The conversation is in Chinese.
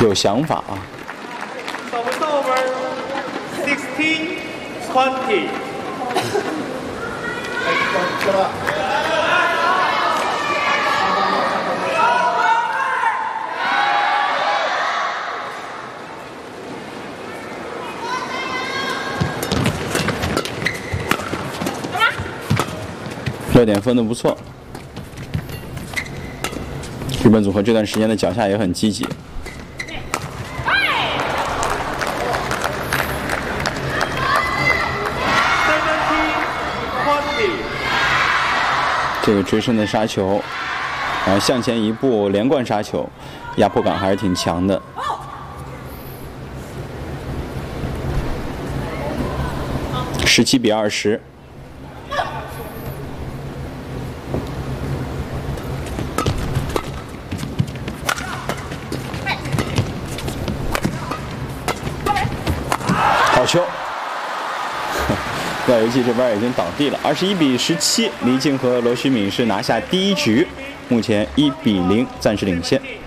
有想法啊。 16-20。 热点分得不错，日本组合这段时间的脚下也很积极。这个追身的杀球，然后向前一步连贯杀球，压迫感还是挺强的。17-20。好球！廖游记这边已经倒地了，21-17，黎静和罗旭敏是拿下第一局，目前1-0暂时领先。